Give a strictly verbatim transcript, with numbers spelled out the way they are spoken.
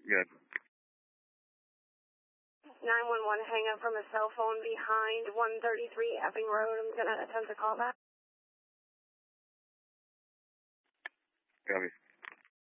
Good. nine one one, hang up from a cell phone behind one thirty-three Epping Road. I'm going to attempt to call back. Copy.